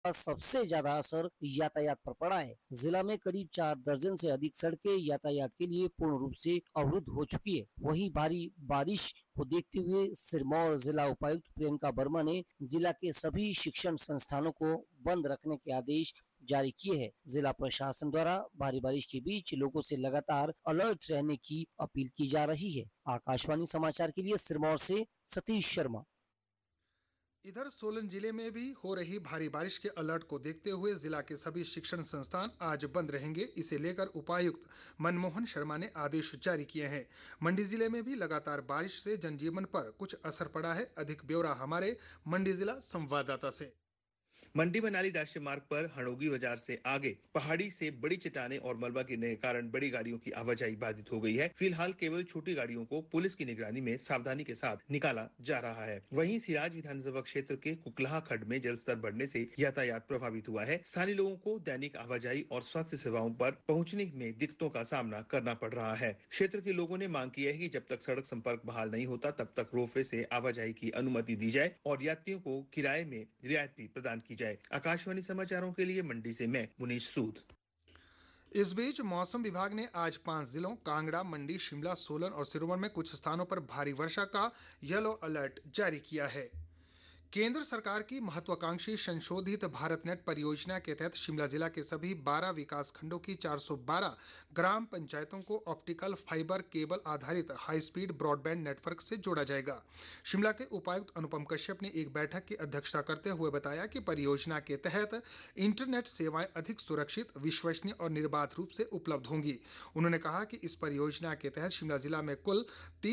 का सबसे ज्यादा असर यातायात पर पड़ा है। जिला में करीब 4 दर्जन से अधिक सड़कें यातायात के लिए पूर्ण रूप से अवरुद्ध हो चुकी है। वहीं भारी बारिश को देखते हुए सिरमौर जिला उपायुक्त प्रियंका वर्मा ने जिला के सभी शिक्षण संस्थानों को बंद रखने के आदेश जारी किए हैं। जिला प्रशासन द्वारा भारी बारिश के बीच लोगों से लगातार अलर्ट रहने की अपील की जा रही है। आकाशवाणी समाचार के लिए सिरमौर से सतीश शर्मा। इधर सोलन जिले में भी हो रही भारी बारिश के अलर्ट को देखते हुए जिला के सभी शिक्षण संस्थान आज बंद रहेंगे। इसे लेकर उपायुक्त मनमोहन शर्मा ने आदेश जारी किए हैं। मंडी जिले में भी लगातार बारिश से जनजीवन पर कुछ असर पड़ा है। अधिक ब्यौरा हमारे मंडी जिला संवाददाता से। मंडी मनाली राष्ट्रीय मार्ग पर हड़ोगी बाजार से आगे पहाड़ी से बड़ी चट्टानें और मलबा गिरने के कारण बड़ी गाड़ियों की आवाजाही बाधित हो गई है। फिलहाल केवल छोटी गाड़ियों को पुलिस की निगरानी में सावधानी के साथ निकाला जा रहा है। वहीं सिराज विधानसभा क्षेत्र के कुकलाहा खड्ड में जलस्तर बढ़ने से यातायात प्रभावित हुआ है। स्थानीय लोगों को दैनिक आवाजाही और स्वास्थ्य सेवाओं पर पहुंचने में दिक्कतों का सामना करना पड़ रहा है। क्षेत्र के लोगों ने मांग की है कि जब तक सड़क संपर्क बहाल नहीं होता तब तक रोपवे से आवाजाही की अनुमति दी जाए और यात्रियों को किराए में रियायत भी प्रदान की जाए। आकाशवाणी समाचारों के लिए मंडी से मैं मुनीश सूद। इस बीच मौसम विभाग ने आज 5 जिलों कांगड़ा, मंडी, शिमला, सोलन और सिरोवर में कुछ स्थानों पर भारी वर्षा का येलो अलर्ट जारी किया है। केंद्र सरकार की महत्वाकांक्षी संशोधित भारत नेट परियोजना के तहत शिमला जिला के सभी 12 विकास खंडों की 412 ग्राम पंचायतों को ऑप्टिकल फाइबर केबल आधारित हाई स्पीड ब्रॉडबैंड नेटवर्क से जोड़ा जाएगा। शिमला के उपायुक्त अनुपम कश्यप ने एक बैठक की अध्यक्षता करते हुए बताया कि परियोजना के तहत इंटरनेट सेवाएं अधिक सुरक्षित, विश्वसनीय और निर्बाध रूप से उपलब्ध होंगी। उन्होंने कहा कि इस परियोजना के तहत शिमला जिला में कुल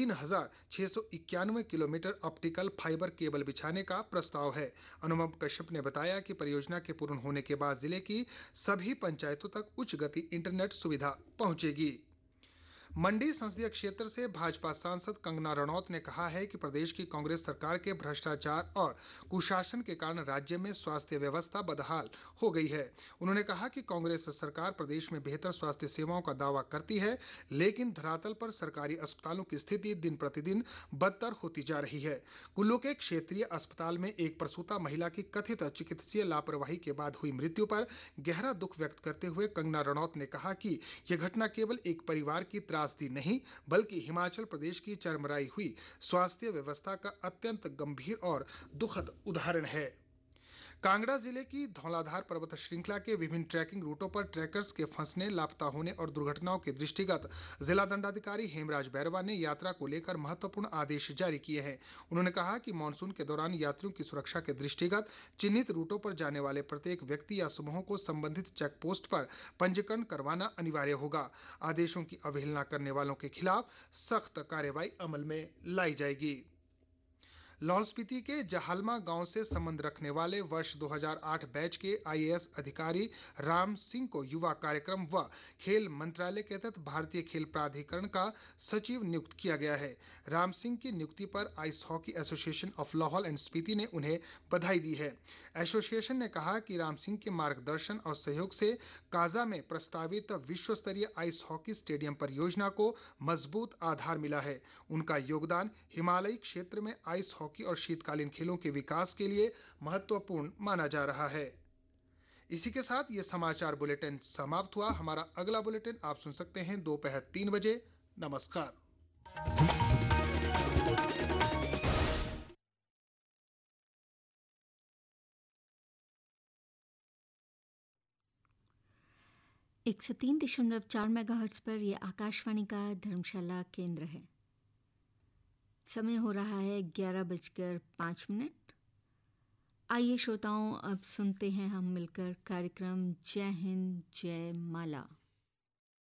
3691 किलोमीटर ऑप्टिकल फाइबर केबल बिछाने का प्रस्ताव है। अनुपम कश्यप ने बताया कि परियोजना के पूर्ण होने के बाद जिले की सभी पंचायतों तक उच्च गति इंटरनेट सुविधा पहुंचेगी। मंडी संसदीय क्षेत्र से भाजपा सांसद कंगना रनौत ने कहा है कि प्रदेश की कांग्रेस सरकार के भ्रष्टाचार और कुशासन के कारण राज्य में स्वास्थ्य व्यवस्था बदहाल हो गई है। उन्होंने कहा कि कांग्रेस सरकार प्रदेश में बेहतर स्वास्थ्य सेवाओं का दावा करती है, लेकिन धरातल पर सरकारी अस्पतालों की स्थिति दिन प्रतिदिन बदतर होती जा रही है। कुल्लू के क्षेत्रीय अस्पताल में एक प्रसूता महिला की कथित चिकित्सीय लापरवाही के बाद हुई मृत्यु पर गहरा दुख व्यक्त करते हुए कंगना रनौत ने कहा कि यह घटना केवल एक परिवार की त्रासदी नहीं, बल्कि हिमाचल प्रदेश की चरमराई हुई स्वास्थ्य व्यवस्था का अत्यंत गंभीर और दुखद उदाहरण है। कांगड़ा जिले की धौलाधार पर्वत श्रृंखला के विभिन्न ट्रैकिंग रूटों पर ट्रैकर्स के फंसने, लापता होने और दुर्घटनाओं के दृष्टिगत जिला दंडाधिकारी हेमराज बैरवा ने यात्रा को लेकर महत्वपूर्ण आदेश जारी किए हैं। उन्होंने कहा कि मानसून के दौरान यात्रियों की सुरक्षा के दृष्टिगत चिन्हित रूटों पर जाने वाले प्रत्येक व्यक्ति या समूहों को संबंधित चेक पोस्ट पर पंजीकरण करवाना अनिवार्य होगा। आदेशों की अवहेलना करने वालों के खिलाफ सख्त कार्रवाई अमल में लाई जाएगी। लाहौल स्पीति के जहालमा गांव से संबंध रखने वाले वर्ष 2008 बैच के आईएएस अधिकारी राम सिंह को युवा कार्यक्रम व खेल मंत्रालय के तहत भारतीय खेल प्राधिकरण का सचिव नियुक्त किया गया है। राम सिंह की नियुक्ति पर ice hockey association of Lahaul and Spiti ने उन्हें बधाई दी है। एसोसिएशन ने कहा कि राम सिंह के मार्गदर्शन और सहयोग से काजा में प्रस्तावित विश्व स्तरीय आइस हॉकी स्टेडियम परियोजना को मजबूत आधार मिला है। उनका योगदान हिमालयी क्षेत्र में आइस हॉकी और शीतकालीन खेलों के विकास के लिए महत्वपूर्ण माना जा रहा है। इसी के साथ ये समाचार बुलेटिन समाप्त हुआ। हमारा अगला बुलेटिन आप सुन सकते हैं दोपहर 3 बजे। नमस्कार। एक सौ 3.4 मेगाहर्ट्ज पर यह आकाशवाणी का धर्मशाला केंद्र है। समय हो रहा है 11:05। आइए श्रोताओं, अब सुनते हैं हम मिलकर कार्यक्रम जय हिंद जय माला।